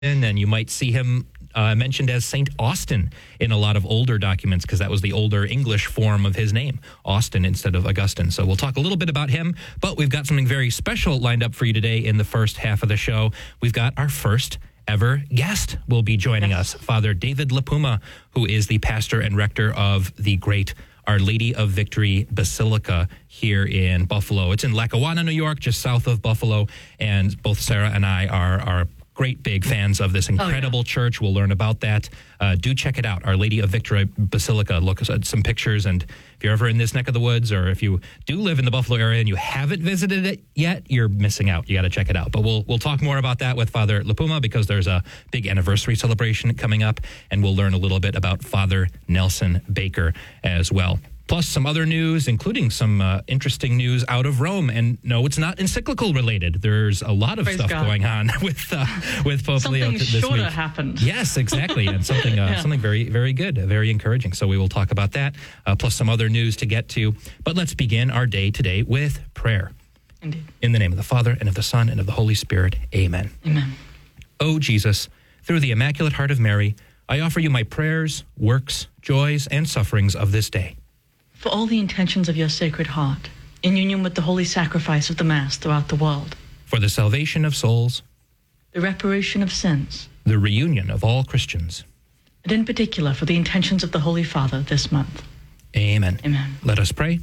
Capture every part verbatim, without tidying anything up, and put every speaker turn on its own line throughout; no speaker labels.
and you might see him uh, mentioned as Saint Austin in a lot of older documents because that was the older English form of his name, Austin instead of Augustine. So we'll talk a little bit about him, but we've got something very special lined up for you today in the first half of the show. We've got our first ever guest will be joining us, Father David LaPuma, who is the pastor and rector of the great Our Lady of Victory Basilica here in Buffalo. It's in Lackawanna, New York, just south of Buffalo, and both Sarah and I are are great big fans of this incredible oh, yeah. church. We'll learn about that. Uh, do check it out, Our Lady of Victory Basilica. Look at some pictures, and if you're ever in this neck of the woods, or if you do live in the Buffalo area and you haven't visited it yet, you're missing out. You got to check it out. But we'll we'll talk more about that with Father LaPuma because there's a big anniversary celebration coming up, and we'll learn a little bit about Father Nelson Baker as well. Plus some other news, including some uh, interesting news out of Rome. And no, it's not encyclical related. There's a lot of
Praise
stuff
God.
going on with uh, with Pope
something
Leo this
shorter
week.
happened.
Yes, exactly, and something uh,
yeah.
something very very good, very encouraging. So we will talk about that, uh, plus some other news to get to. But let's begin our day today with prayer.
Indeed.
In the name of the Father and of the Son and of the Holy Spirit. Amen.
Amen.
O Jesus, through the Immaculate Heart of Mary, I offer you my prayers, works, joys, and sufferings of this day.
For all the intentions of your Sacred Heart, in union with the holy sacrifice of the Mass throughout the world.
For the salvation of souls.
The reparation of sins.
The reunion of all Christians.
And in particular for the intentions of the Holy Father this month.
Amen.
Amen.
Let us pray.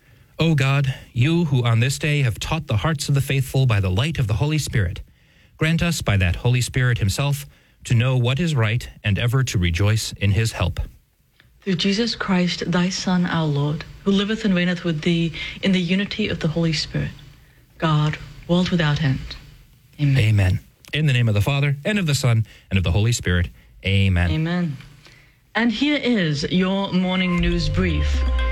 O God, you who on this day have taught the hearts of the faithful by the light of the Holy Spirit, grant us by that Holy Spirit himself to know what is right and ever to rejoice in his help.
Through Jesus Christ, thy Son, our Lord, who liveth and reigneth with thee in the unity of the Holy Spirit, God, world without end. Amen.
Amen. In the name of the Father, and of the Son, and of the Holy Spirit. Amen.
Amen. And here is your morning news brief.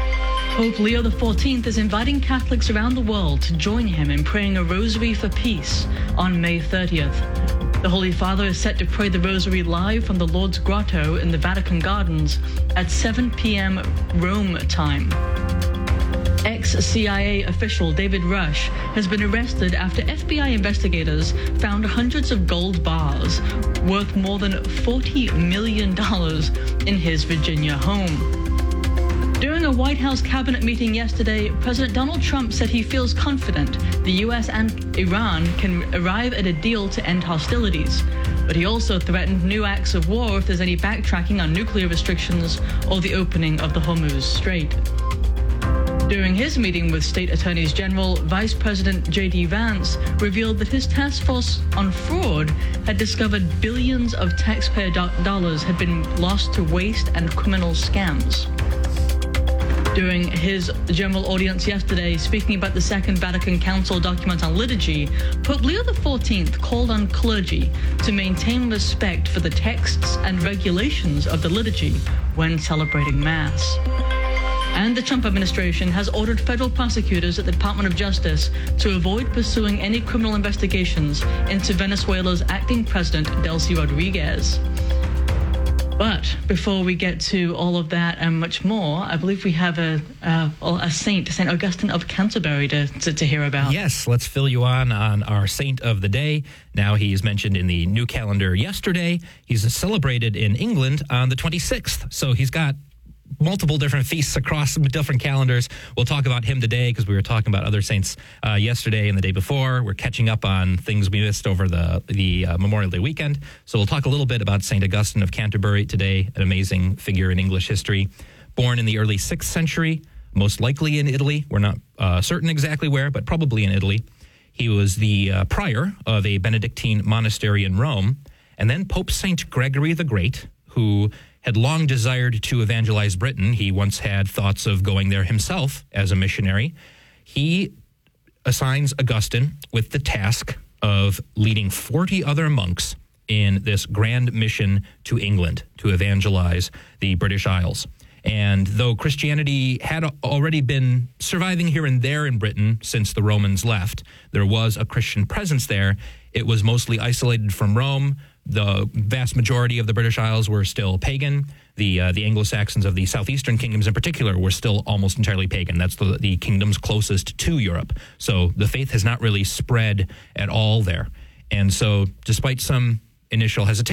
Pope Leo the fourteenth is inviting Catholics around the world to join him in praying a rosary for peace on May thirtieth. The Holy Father is set to pray the rosary live from the Lord's Grotto in the Vatican Gardens at seven p.m. Rome time. Ex-C I A official David Rush has been arrested after F B I investigators found hundreds of gold bars worth more than forty million dollars in his Virginia home. During a White House cabinet meeting yesterday, President Donald Trump said he feels confident the U S and Iran can arrive at a deal to end hostilities. But he also threatened new acts of war if there's any backtracking on nuclear restrictions or the opening of the Hormuz Strait. During his meeting with State Attorneys General, Vice President J D Vance revealed that his task force on fraud had discovered billions of taxpayer do- dollars had been lost to waste and criminal scams. During his general audience yesterday, speaking about the Second Vatican Council document on liturgy, Pope Leo the fourteenth called on clergy to maintain respect for the texts and regulations of the liturgy when celebrating Mass. And the Trump administration has ordered federal prosecutors at the Department of Justice to avoid pursuing any criminal investigations into Venezuela's acting president, Delcy Rodriguez. But before we get to all of that and much more, I believe we have a a, a saint, Saint Augustine of Canterbury, to, to, to hear about.
Yes, let's fill you on on our saint of the day. Now he's mentioned in the new calendar yesterday. He's celebrated in England on the twenty-sixth. So he's got multiple different feasts across different calendars. We'll talk about him today because we were talking about other saints uh, yesterday and the day before. We're catching up on things we missed over the the uh, Memorial Day weekend. So we'll talk a little bit about Saint Augustine of Canterbury today, an amazing figure in English history. Born in the early sixth century, most likely in Italy. We're not uh, certain exactly where, but probably in Italy. He was the uh, prior of a Benedictine monastery in Rome. And then Pope Saint Gregory the Great, who had long desired to evangelize Britain. He once had thoughts of going there himself as a missionary. He assigns Augustine with the task of leading forty other monks in this grand mission to England to evangelize the British Isles. And though Christianity had already been surviving here and there in Britain since the Romans left, there was a Christian presence there. It was mostly isolated from Rome. The vast majority of the British Isles were still pagan. The uh, the Anglo-Saxons of the southeastern kingdoms in particular were still almost entirely pagan. That's the, the kingdoms closest to Europe. So the faith has not really spread at all there. And so despite some initial hesitation.